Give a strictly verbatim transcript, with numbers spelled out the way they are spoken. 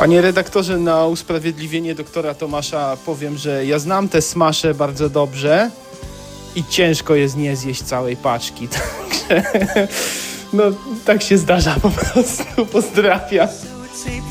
Panie redaktorze, na usprawiedliwienie doktora Tomasza powiem, że ja znam te smasze bardzo dobrze i ciężko jest nie zjeść całej paczki. Także no tak się zdarza po prostu. Pozdrawiam.